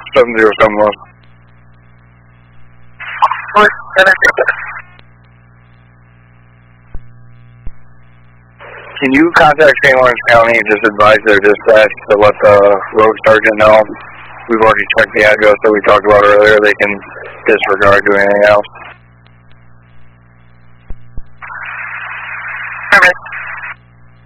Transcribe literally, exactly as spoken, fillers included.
seven zero seven one. Can you contact Saint Lawrence County and just advise their dispatch to let the road sergeant know? We've already checked the address that we talked about earlier. They can disregard doing anything else.